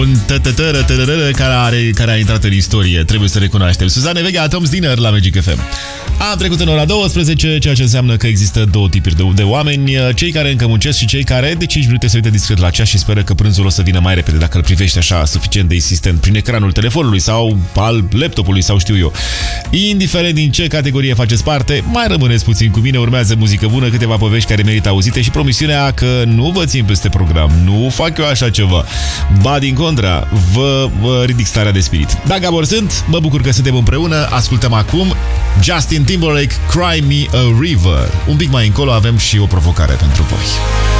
Un care a intrat în istorie, trebuie să recunoaștem. Suzanne Vega, Tom's Dinner la Magic FM. Am trecut în ora 12, ceea ce înseamnă că există două tipuri de oameni, cei care încă muncesc și cei care de 5 minute se uită discret la ceas și speră că prânzul o să vină mai repede dacă îl privești așa suficient de insistent prin ecranul telefonului sau al laptopului sau știu eu. Indiferent din ce categorie faceți parte, mai rămâneți puțin cu mine, urmează muzică bună, câteva povești care merită auzite și promisiunea că nu vă țin peste program, nu fac eu așa ceva. Ba din contra, vă ridic starea de spirit. Da, Gabor sunt, mă bucur că suntem împreună, ascultăm acum Justin Timberlake, Cry Me a River. Un pic mai încolo avem și o provocare pentru voi.